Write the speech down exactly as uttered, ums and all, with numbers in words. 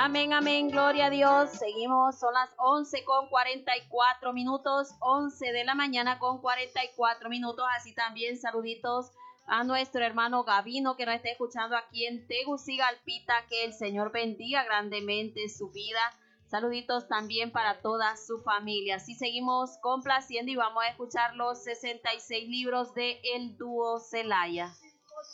Amén, amén, gloria a Dios. Seguimos, son las once con cuarenta y cuatro minutos, once de la mañana con cuarenta y cuatro minutos. Así también saluditos a nuestro hermano Gavino que nos está escuchando aquí en Tegucigalpita. Que el Señor bendiga grandemente su vida. Saluditos también para toda su familia. Así seguimos complaciendo y vamos a escuchar los sesenta y seis libros de El Dúo Celaya.